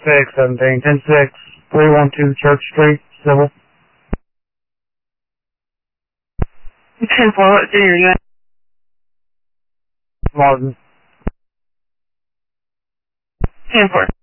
617, 106, 312 Church Street, Civil. 10-4, what city are you in? Martin. 10-4.